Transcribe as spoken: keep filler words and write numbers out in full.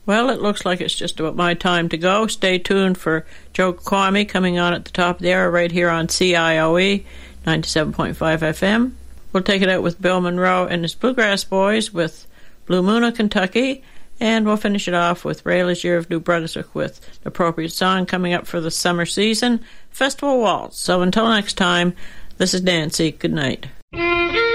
Well, it looks like it's just about my time to go. Stay tuned for Joe Kwame coming on at the top of the hour right here on C I O E ninety-seven point five F M. We'll take it out with Bill Monroe and his Bluegrass Boys with Blue Moon of Kentucky, and we'll finish it off with Ray Legier of New Brunswick with the appropriate song coming up for the summer season, Festival Waltz. So until next time, this is Nancy. Good night.